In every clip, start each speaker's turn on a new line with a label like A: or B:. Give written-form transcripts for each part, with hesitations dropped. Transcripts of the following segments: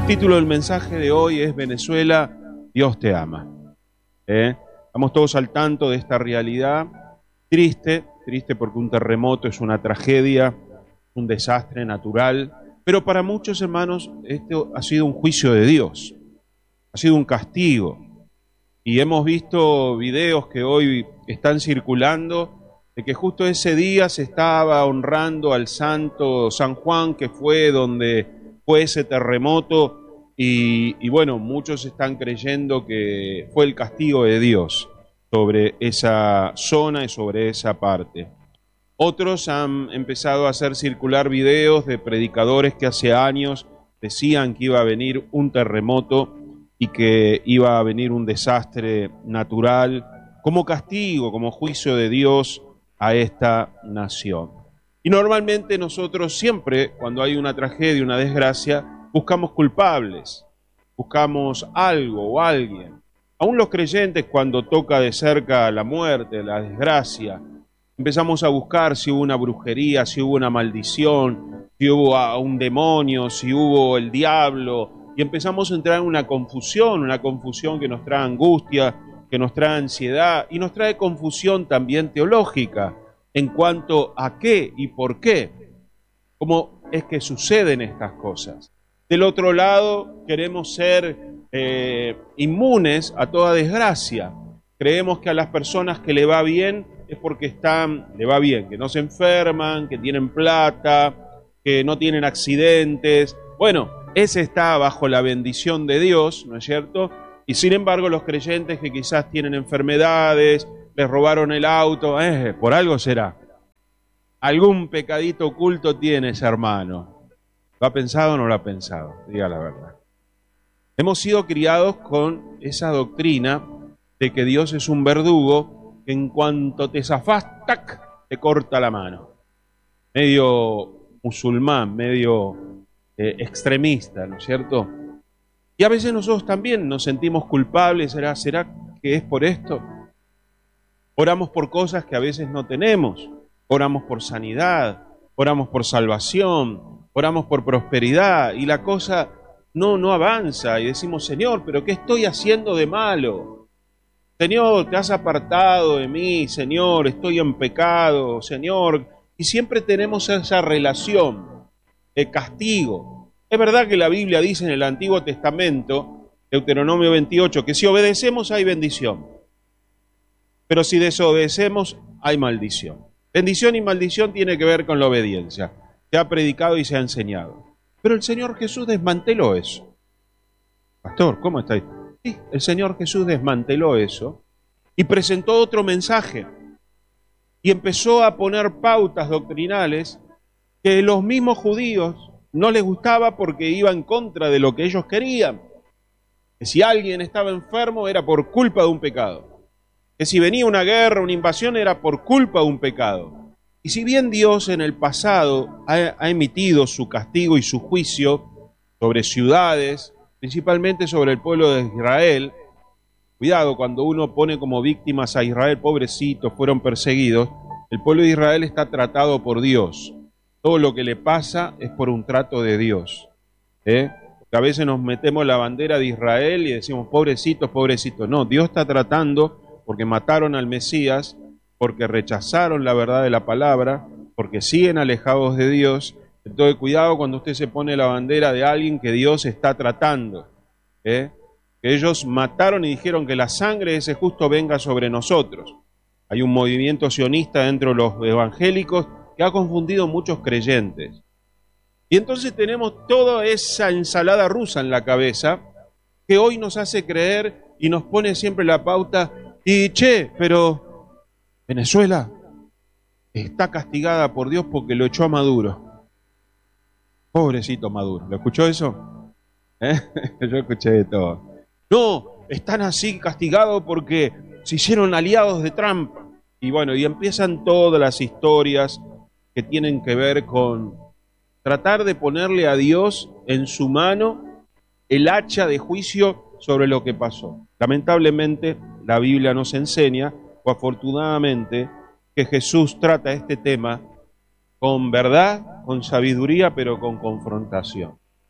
A: título del mensaje de hoy es Venezuela, Dios te ama. Estamos todos al tanto de esta realidad triste porque un terremoto es una tragedia, un desastre natural, pero para muchos hermanos esto ha sido un juicio de Dios, ha sido un castigo. Y hemos visto videos que hoy están circulando de que justo ese día se estaba honrando al santo San Juan, que fue donde fue ese terremoto, y bueno, muchos están creyendo que fue el castigo de Dios sobre esa zona y sobre esa parte. Otros han empezado a hacer circular videos de predicadores que hace años decían que iba a venir un terremoto y que iba a venir un desastre natural como castigo, como juicio de Dios a esta nación. Y normalmente nosotros siempre, cuando hay una tragedia, una desgracia, buscamos culpables, buscamos algo o alguien. Aún los creyentes, cuando toca de cerca la muerte, la desgracia, empezamos a buscar si hubo una brujería, si hubo una maldición, si hubo un demonio, si hubo el diablo, y empezamos a entrar en una confusión que nos trae angustia, que nos trae ansiedad, y nos trae confusión también teológica, en cuanto a qué y por qué, cómo es que suceden estas cosas. Del otro lado, queremos ser inmunes a toda desgracia. Creemos que a las personas que le va bien es porque le va bien, que no se enferman, que tienen plata, que no tienen accidentes. Bueno, ese está bajo la bendición de Dios, ¿no es cierto? Y sin embargo, los creyentes que quizás tienen enfermedades, les robaron el auto, por algo será. Algún pecadito oculto tienes, hermano. ¿Lo ha pensado o no lo ha pensado? Diga la verdad. Hemos sido criados con esa doctrina de que Dios es un verdugo que en cuanto te zafás, ¡tac!, te corta la mano. Medio musulmán, medio extremista, ¿no es cierto? Y a veces nosotros también nos sentimos culpables. ¿Será que es por esto? Oramos por cosas que a veces no tenemos. Oramos por sanidad, oramos por salvación, oramos por prosperidad, y la cosa no avanza, y decimos: Señor, ¿pero qué estoy haciendo de malo? Señor, te has apartado de mí, Señor, estoy en pecado, Señor. Y siempre tenemos esa relación de castigo. Es verdad que la Biblia dice en el Antiguo Testamento, Deuteronomio 28, que si obedecemos hay bendición, pero si desobedecemos hay maldición. Bendición y maldición tiene que ver con la obediencia. Se ha predicado y se ha enseñado. Pero el Señor Jesús desmanteló eso. Pastor, ¿cómo está ahí? Sí, el Señor Jesús desmanteló eso y presentó otro mensaje. Y empezó a poner pautas doctrinales que los mismos judíos no les gustaba porque iba en contra de lo que ellos querían. Que si alguien estaba enfermo era por culpa de un pecado. Que si venía una guerra, una invasión, era por culpa de un pecado. Y si bien Dios en el pasado ha emitido su castigo y su juicio sobre ciudades, principalmente sobre el pueblo de Israel, cuidado, cuando uno pone como víctimas a Israel, pobrecitos, fueron perseguidos, el pueblo de Israel está tratado por Dios. Todo lo que le pasa es por un trato de Dios. Porque a veces nos metemos la bandera de Israel y decimos: pobrecitos, pobrecitos. No, Dios está tratando porque mataron al Mesías, porque rechazaron la verdad de la palabra, porque siguen alejados de Dios. Entonces, cuidado cuando usted se pone la bandera de alguien que Dios está tratando. Que ellos mataron y dijeron que la sangre de ese justo venga sobre nosotros. Hay un movimiento sionista dentro de los evangélicos que ha confundido muchos creyentes. Y entonces tenemos toda esa ensalada rusa en la cabeza que hoy nos hace creer y nos pone siempre la pauta: y pero Venezuela está castigada por Dios porque lo echó a Maduro. Pobrecito Maduro. ¿Lo escuchó eso? Yo escuché de todo. No, están así castigados porque se hicieron aliados de Trump. Y bueno, y empiezan todas las historias que tienen que ver con tratar de ponerle a Dios en su mano el hacha de juicio sobre lo que pasó. Lamentablemente, la Biblia nos enseña, o afortunadamente, que Jesús trata este tema con verdad, con sabiduría, pero con confrontación.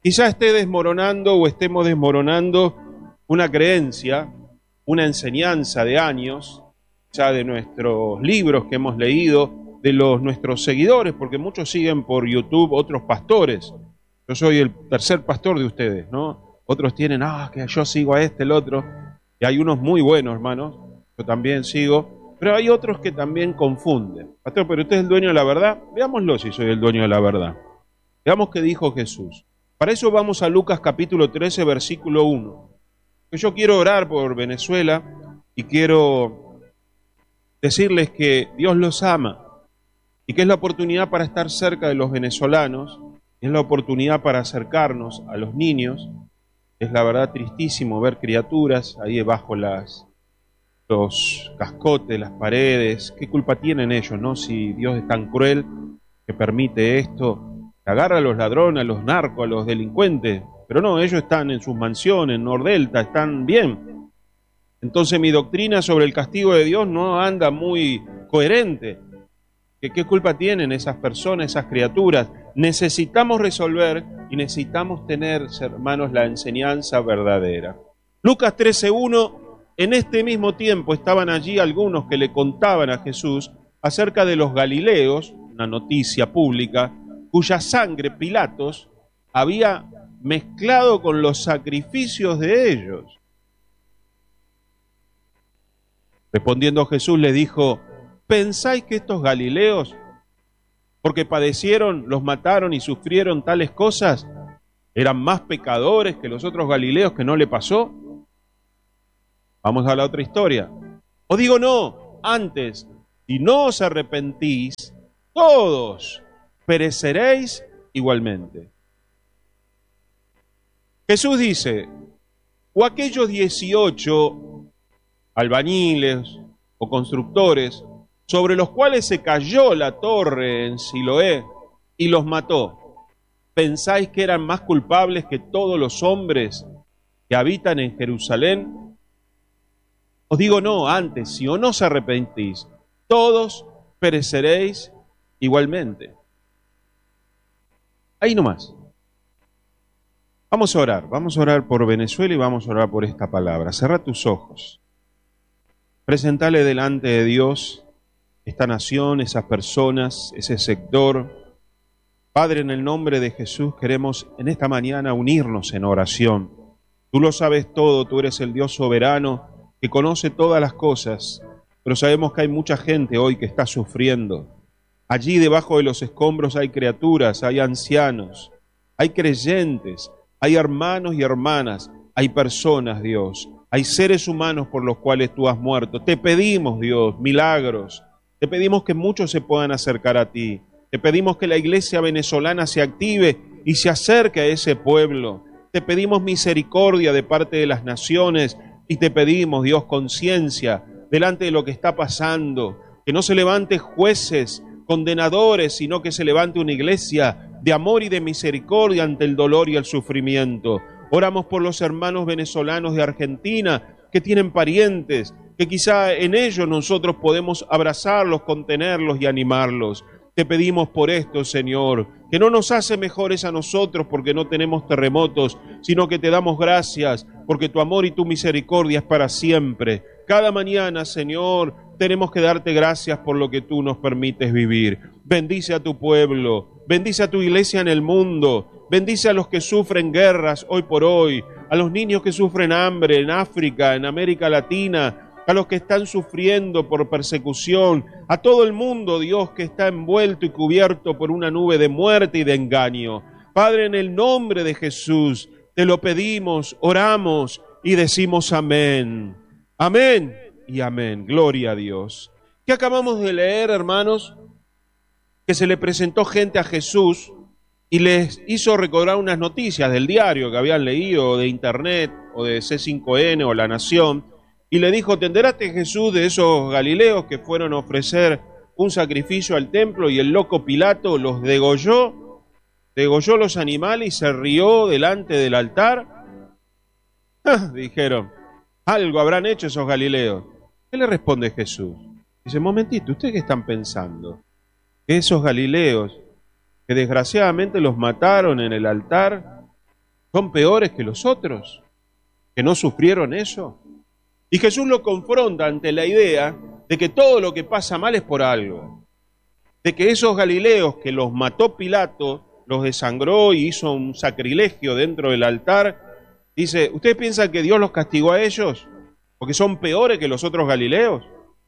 A: Quizá esté desmoronando o estemos desmoronando una creencia, una enseñanza de años, ya de nuestros libros que hemos leído, de nuestros seguidores, porque muchos siguen por YouTube otros pastores. Yo soy el tercer pastor de ustedes, ¿no? Otros tienen, que yo sigo a este, el otro. Y hay unos muy buenos, hermanos, yo también sigo, pero hay otros que también confunden. Pastor, pero usted es el dueño de la verdad. Veámoslo si soy el dueño de la verdad. Veamos qué dijo Jesús. Para eso vamos a Lucas capítulo 13, versículo 1. Yo quiero orar por Venezuela y quiero decirles que Dios los ama y que es la oportunidad para estar cerca de los venezolanos, es la oportunidad para acercarnos a los niños. Es la verdad tristísimo ver criaturas ahí bajo los cascotes, las paredes. ¿Qué culpa tienen ellos, no? Si Dios es tan cruel que permite esto, que agarra a los ladrones, a los narcos, a los delincuentes. Pero no, ellos están en sus mansiones, en Nordelta, están bien. Entonces mi doctrina sobre el castigo de Dios no anda muy coherente. ¿Qué culpa tienen esas personas, esas criaturas? Necesitamos resolver y necesitamos tener, hermanos, la enseñanza verdadera. Lucas 13:1, en este mismo tiempo estaban allí algunos que le contaban a Jesús acerca de los galileos, una noticia pública, cuya sangre Pilatos había mezclado con los sacrificios de ellos. Respondiendo Jesús les dijo: ¿pensáis que estos galileos, porque padecieron, los mataron y sufrieron tales cosas, eran más pecadores que los otros galileos que no le pasó? Vamos a la otra historia. Os digo no, antes, si no os arrepentís, todos pereceréis igualmente. Jesús dice, o aquellos 18 albañiles o constructores sobre los cuales se cayó la torre en Siloé y los mató, ¿pensáis que eran más culpables que todos los hombres que habitan en Jerusalén? Os digo no, antes, si o no os arrepentís, todos pereceréis igualmente. Ahí nomás. Vamos a orar por Venezuela y vamos a orar por esta palabra. Cerrá tus ojos. Presentale delante de Dios esta nación, esas personas, ese sector. Padre, en el nombre de Jesús queremos en esta mañana unirnos en oración. Tú lo sabes todo, tú eres el Dios soberano que conoce todas las cosas, pero sabemos que hay mucha gente hoy que está sufriendo. Allí debajo de los escombros hay criaturas, hay ancianos, hay creyentes, hay hermanos y hermanas, hay personas, Dios, hay seres humanos por los cuales tú has muerto. Te pedimos, Dios, milagros. Te pedimos que muchos se puedan acercar a ti. Te pedimos que la iglesia venezolana se active y se acerque a ese pueblo. Te pedimos misericordia de parte de las naciones y te pedimos, Dios, conciencia delante de lo que está pasando. Que no se levante jueces, condenadores, sino que se levante una iglesia de amor y de misericordia ante el dolor y el sufrimiento. Oramos por los hermanos venezolanos de Argentina que tienen parientes, que quizá en ellos nosotros podemos abrazarlos, contenerlos y animarlos. Te pedimos por esto, Señor, que no nos hace mejores a nosotros porque no tenemos terremotos, sino que te damos gracias porque tu amor y tu misericordia es para siempre. Cada mañana, Señor, tenemos que darte gracias por lo que tú nos permites vivir. Bendice a tu pueblo, bendice a tu iglesia en el mundo, bendice a los que sufren guerras hoy por hoy, a los niños que sufren hambre en África, en América Latina, a los que están sufriendo por persecución, a todo el mundo, Dios, que está envuelto y cubierto por una nube de muerte y de engaño. Padre, en el nombre de Jesús, te lo pedimos, oramos y decimos amén. Amén y amén. Gloria a Dios. ¿Qué acabamos de leer, hermanos? Que se le presentó gente a Jesús y les hizo recordar unas noticias del diario que habían leído, de internet, o de C5N o La Nación, y le dijo, ¿te enteraste, Jesús, de esos galileos que fueron a ofrecer un sacrificio al templo y el loco Pilato los degolló los animales y se rió delante del altar? Dijeron, algo habrán hecho esos galileos. ¿Qué le responde Jesús? Dice, momentito, ¿ustedes qué están pensando? Que esos galileos, que desgraciadamente los mataron en el altar, ¿Son peores que los otros? ¿Que no sufrieron eso? Y Jesús lo confronta ante la idea de que todo lo que pasa mal es por algo. De que esos galileos que los mató Pilato, los desangró y hizo un sacrilegio dentro del altar, dice, ¿ustedes piensan que Dios los castigó a ellos porque son peores que los otros galileos?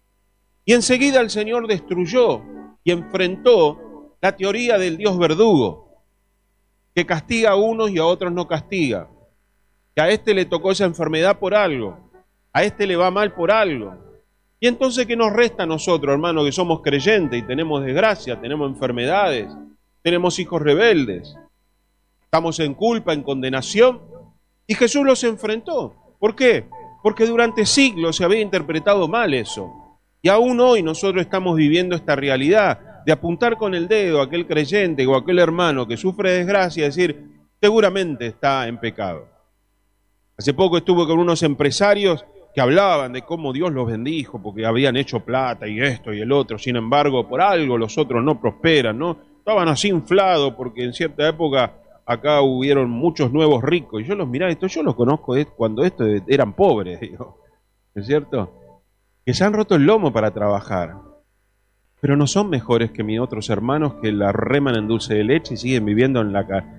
A: Y enseguida el Señor destruyó y enfrentó la teoría del Dios verdugo, que castiga a unos y a otros no castiga, que a este le tocó esa enfermedad por algo, a este le va mal por algo. Y entonces, ¿qué nos resta a nosotros, hermanos, que somos creyentes y tenemos desgracia, tenemos enfermedades, tenemos hijos rebeldes, estamos en culpa, en condenación? Y Jesús los enfrentó. ¿Por qué? Porque durante siglos se había interpretado mal eso. Y aún hoy nosotros estamos viviendo esta realidad de apuntar con el dedo a aquel creyente o a aquel hermano que sufre desgracia y decir, seguramente está en pecado. Hace poco estuve con unos empresarios que hablaban de cómo Dios los bendijo porque habían hecho plata y esto y el otro. Sin embargo, por algo los otros no prosperan, ¿no? Estaban así inflados porque en cierta época acá hubieron muchos nuevos ricos. Y yo los miraba, yo los conozco cuando estos eran pobres, digo. ¿Es cierto? Que se han roto el lomo para trabajar, pero no son mejores que mis otros hermanos que la reman en dulce de leche y siguen viviendo en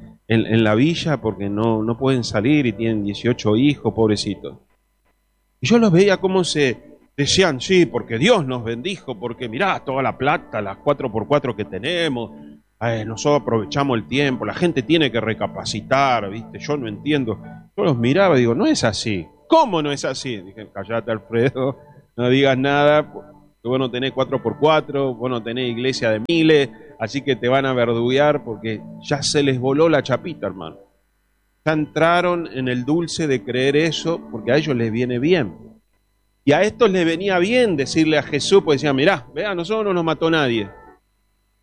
A: la villa porque no pueden salir y tienen 18 hijos, pobrecitos. Y yo los veía como se decían, sí, porque Dios nos bendijo, porque mirá toda la plata, las 4x4 que tenemos, nosotros aprovechamos el tiempo, la gente tiene que recapacitar, ¿viste? Yo no entiendo. Yo los miraba y digo, no es así. ¿Cómo no es así? Dije, callate, Alfredo. No digas nada, que vos no tenés 4x4, vos no tenés iglesia de miles, así que te van a verduguear porque ya se les voló la chapita, hermano. Ya entraron en el dulce de creer eso porque a ellos les viene bien. Y a estos les venía bien decirle a Jesús, pues decían, mirá, vea, a nosotros no nos mató nadie.